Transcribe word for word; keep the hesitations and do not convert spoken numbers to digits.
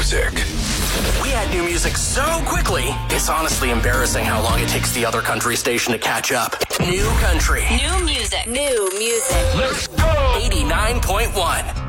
music. We add new music so quickly, it's honestly embarrassing how long it takes the other country station to catch up. New country. New music. New music. Let's go! eighty-nine point one.